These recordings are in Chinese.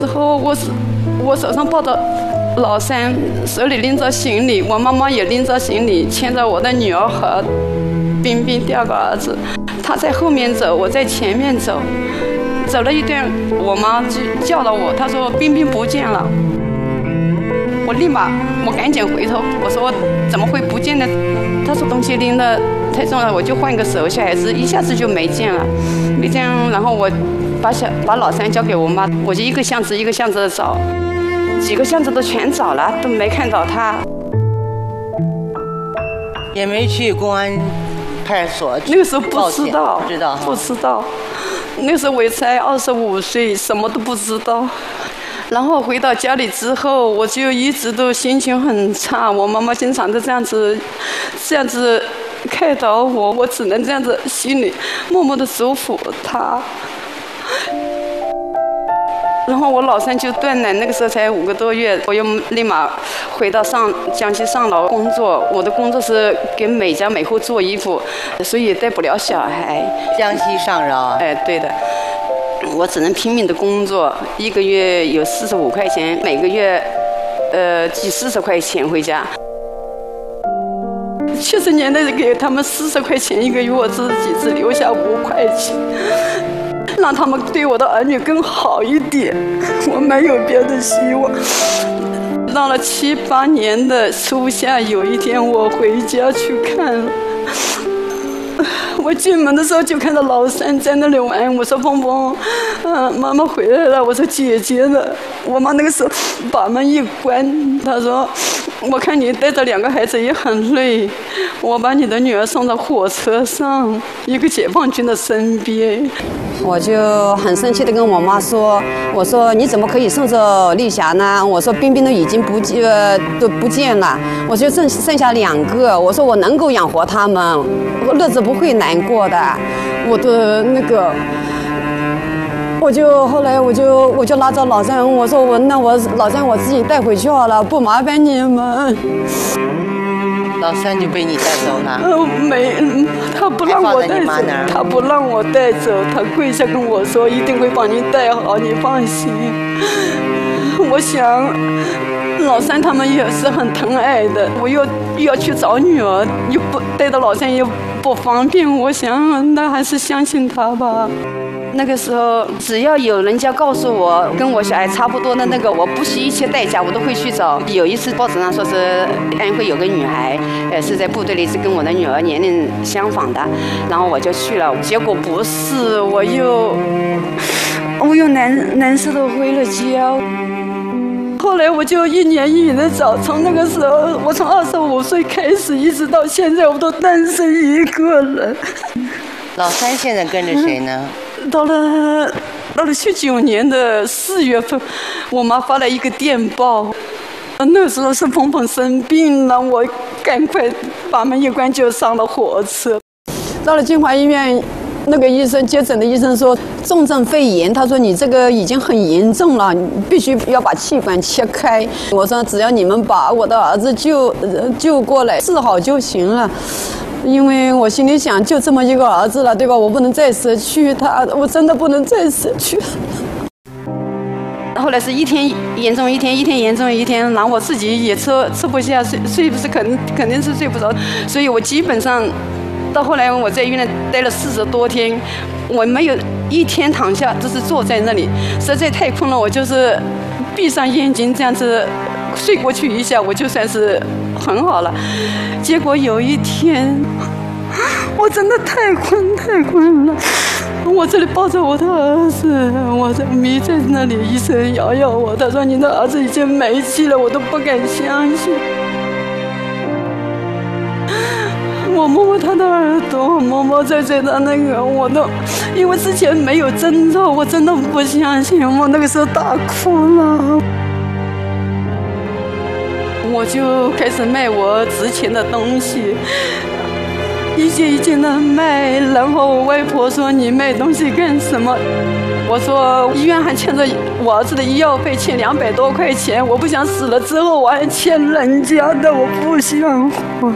之后我手上抱着老三，手里拎着行李，我妈妈也拎着行李，牵着我的女儿和冰冰第二个儿子。他在后面走，我在前面走。走了一段，我妈就叫了我，她说冰冰不见了。我赶紧回头，我说怎么会不见呢？她说东西拎得太重了，我就换个手。小孩子一下子就没见了，没见，然后我把老三交给我妈，我就一个巷子一个巷子的找，几个巷子都全找了，都没看到他。 也没去公安派出所。 那个时候不知道， 不知道。 那时候我才25岁，什么都不知道。然后回到家里之后，我就一直都心情很差。我妈妈经常都这样子开导我，我只能这样子心里默默的祝福她。然后我老三就断奶，那个时候才5个多月，我又立马回到江西上饶工作。我的工作是给每家每户做衣服，所以带不了小孩。 江西上饶？ 哎，对的。我只能拼命的工作，一个月有45块钱，每个月寄40块钱回家。70年代给他们40块钱一个月，我自己只留下5块钱，让他们对我的儿女更好一点。我没有别的希望。到了7、8年的初夏，有一天我回家去看了。我进门的时候就看到老三在那里玩，我说鹏鹏，妈妈回来了。我说姐姐呢？我妈那个时候把门一关，她说我看你带着2个孩子也很累，我把你的女儿送到火车上一个解放军的身边。 我就很生气的跟我妈说，我说你怎么可以送着丽霞呢？我说冰冰都已经都不见了，我就剩下2个，我说我能够养活他们，我日子不会难过的。我的那个，后来我就拉着老三，我说我老三我自己带回去好了，不麻烦你们。 老三就被你带走了？ 他不让我带走，他不让我带走，他跪下跟我说一定会帮你带好，你放心。我想老三他们也是很疼爱的，我又要去找女儿，又不带着老三又不方便，我想那还是相信他吧。那个时候只要有人家告诉我跟我小孩差不多的那个，我不惜一切代价我都会去找。有一次报纸上说是安徽有个女孩，是在部队里是跟我的女儿年龄相仿的，然后我就去了，结果不是，我又难受的回了家。后来我就一年一年的找，从那个时候我从25岁开始一直到现在我都单身一个人。 老三现在跟着谁呢？ 到了19年的4月份，我妈发了一个电报，那时候是鹏鹏生病了，我赶快把门一关就上了火车。到了金华医院，那个医生接诊的医生说重症肺炎，他说你这个已经很严重了，你必须要把气管切开。我说只要你们把我的儿子救过来治好就行了。因为我心里想，就这么一个儿子了，对吧？我不能再失去他，我真的不能再失去。后来是一天严重一天，一天严重一天，然后我自己也吃不下，睡不是肯定是睡不着，所以我基本上到后来我在医院待了40多天，我没有一天躺下，就是坐在那里，实在太困了，我就是闭上眼睛这样子睡过去一下，我就算是很好了。结果有一天，我真的太困了，我这里抱着我的儿子，我的迷在那里，医生摇摇我，他说你的儿子已经没气了，我都不敢相信。我摸摸他的耳朵，摸摸在的那个，我都因为之前没有征兆，我真的不相信，我那个时候大哭了。我就开始卖我值钱的东西，一件一件的卖，然后我外婆说你卖东西干什么？我说医院还欠着我儿子的医药费，欠200多块钱，我不想死了之后我还欠人家的，我不想活。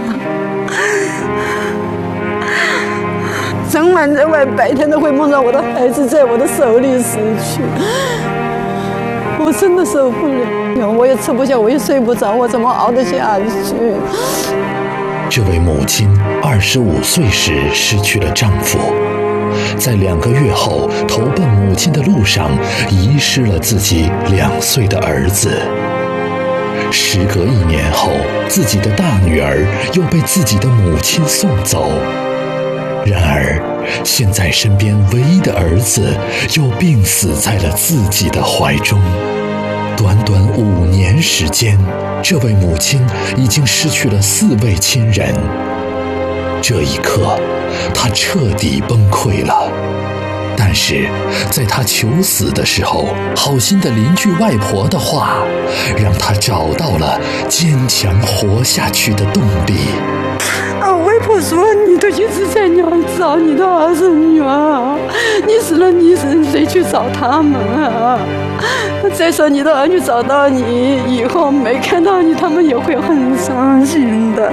整晚在外，白天都会梦到我的孩子在我的手里死去。 我真的受不了，我也吃不下，我也睡不着，我怎么熬得下去？ 这位母亲25岁时失去了丈夫，在2个月后投奔母亲的路上，遗失了自己2岁的儿子。时隔1年后，自己的大女儿又被自己的母亲送走。然而，现在身边唯一的儿子又病死在了自己的怀中。短短5年时间，这位母亲已经失去了4位亲人。这一刻，她彻底崩溃了。但是，在她求死的时候，好心的邻居外婆的话，让她找到了坚强活下去的动力。 外婆说：“你都一直在找你的儿子女儿，你死了，谁去找他们啊？再说你的儿女找到你以后没看到你，他们也会很伤心的。”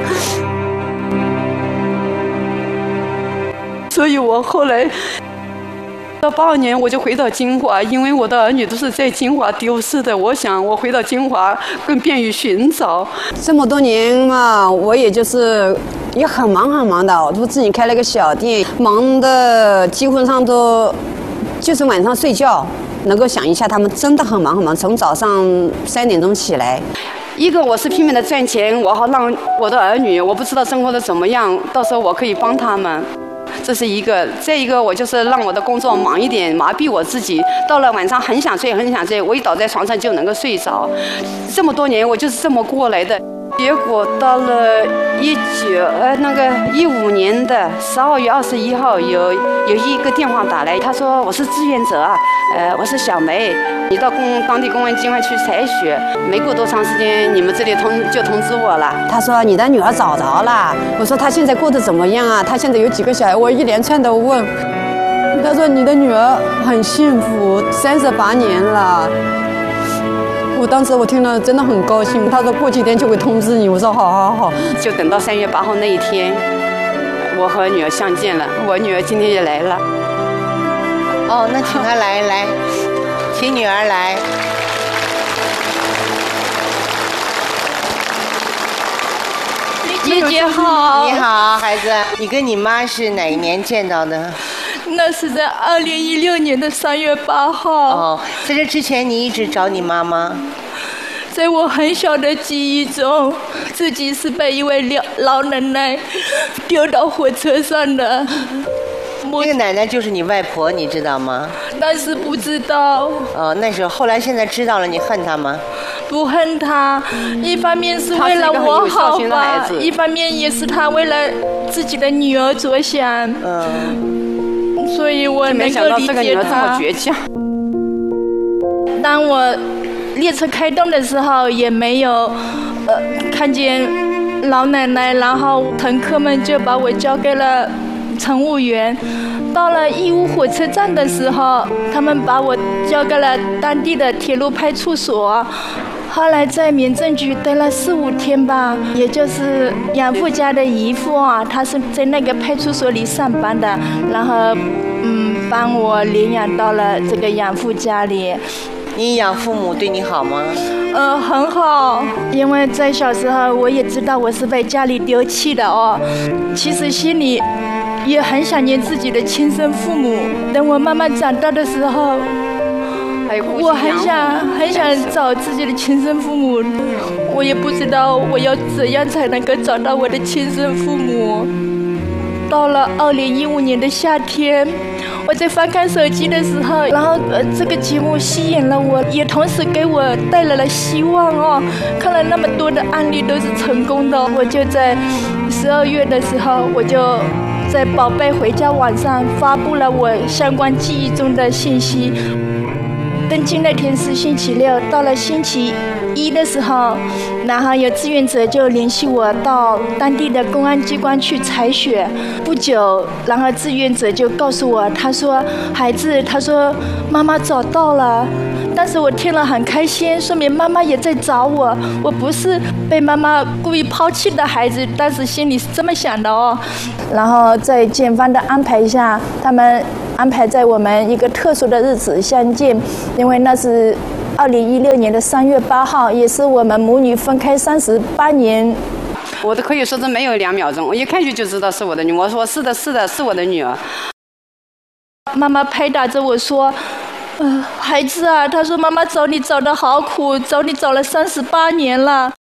所以我后来到82年我就回到金华，因为我的儿女都是在金华丢失的，我想我回到金华更便于寻找。 这么多年嘛，我也就是也很忙的，我自己开了个小店，忙的几乎上都就是晚上睡觉能够想一下，他们真的很忙，从早上3点钟起来。一个我是拼命的赚钱，我好让我的儿女，我不知道生活的怎么样，到时候我可以帮他们。这是一个，再一个我就是让我的工作忙一点，麻痹我自己。到了晚上很想睡，我一倒在床上就能够睡着。这么多年我就是这么过来的。结果到了15年的12月21号，有一个电话打来，他说我是志愿者啊，我是小梅，你到当地公安机关去采血，没过多长时间，你们这里就通知我了。他说你的女儿找着了，我说她现在过得怎么样啊？她现在有几个小孩？我一连串的问。他说你的女儿很幸福，38年了。我当时我听了真的很高兴，他说过几天就会通知你，我说好，就等到3月8号那一天，我和女儿相见了，我女儿今天也来了。 哦，那请她来，请女儿来。 李姐姐好。 你好，孩子，你跟你妈是哪一年见到的？ 那是在2016年的3月8号。 哦，在这之前你一直找你妈妈？ 在我很小的记忆中，自己是被一位老奶奶丢到火车上的。 那个奶奶就是你外婆，你知道吗？ 但是不知道。 哦，那时候后来现在知道了，你恨她吗？ 不恨她，一方面是为了我好吧，一方面也是她为了自己的女儿着想。所以我能够理解他。当我列车开动的时候，也没有看见老奶奶，然后乘客们就把我交给了乘务员。到了义乌火车站的时候，他们把我交给了当地的铁路派出所。后来在民政局待了4、5天吧，也就是养父家的姨父啊，他是在那个派出所里上班的，然后帮我领养到了这个养父家里。 你养父母对你好吗？ 很好，因为在小时候我也知道我是被家里丢弃的哦，其实心里也很想念自己的亲生父母。等我慢慢长大的时候，我很想找自己的亲生父母，我也不知道我要怎样才能够找到我的亲生父母。到了2015年的夏天，我在翻看手机的时候，然后这个节目吸引了我，也同时给我带来了希望哦。看了那么多的案例都是成功的，我就在12月的时候，我就在宝贝回家网上发布了我相关记忆中的信息。登记那天是星期6，到了星期1的时候，然后有志愿者就联系我到当地的公安机关去采血。不久，然后志愿者就告诉我，他说孩子，他说妈妈找到了。但是我听了很开心，说明妈妈也在找我，我不是被妈妈故意抛弃的孩子，但是心里是这么想的哦。然后在检方的安排下，他们安排在我们一个特殊的日子相见，因为那是 2016年的3月8号，也是我们母女分开38年。 我都可以说是没有2秒钟，我一看就知道是我的女儿。我说是的，是的，是我的女儿。 妈妈拍打着我说：“孩子啊，她说妈妈找你找得好苦，找你找了38年了。”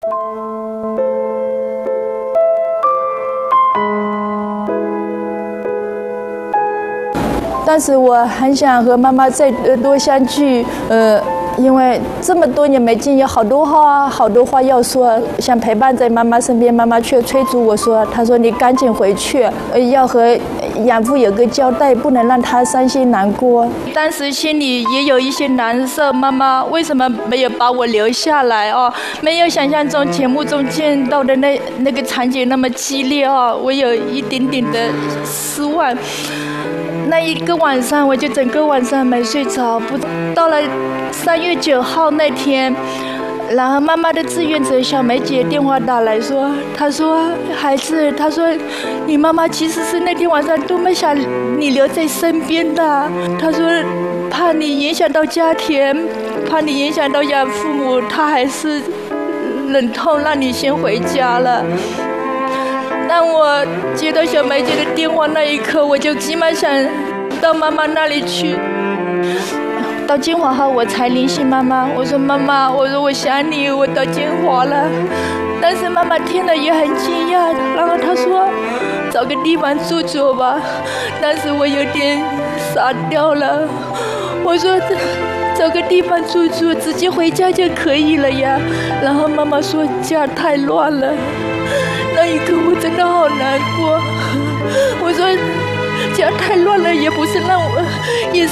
但是我很想和妈妈再多相聚，因为这么多年没见，有好多话要说，想陪伴在妈妈身边，妈妈却催促我说：“她说你赶紧回去，要和养父有个交代，不能让她伤心难过。”当时心里也有一些难受，妈妈为什么没有把我留下来哦？没有想象中节目中见到的那个场景那么激烈哦，我有一点点的失望。那一个晚上，我就整个晚上没睡着。到了3月9号那天，然后妈妈的志愿者小梅姐电话打来说，她说：“孩子，她说你妈妈其实是那天晚上多么想你留在身边的。她说怕你影响到家庭，怕你影响到养父母，她还是忍痛让你先回家了。”当我接到小梅姐的电话那一刻，我就急忙想到妈妈那里去。到金华后，我才联系妈妈，我说：“妈妈，我说我想你，我到金华了。”但是妈妈听了也很惊讶，然后她说：“找个地方住住吧。”当时我有点傻掉了，我说：“找个地方住住，直接回家就可以了呀。”然后妈妈说：“家太乱了。”那一刻我真的好难过，我说家太乱了，也不是让我，也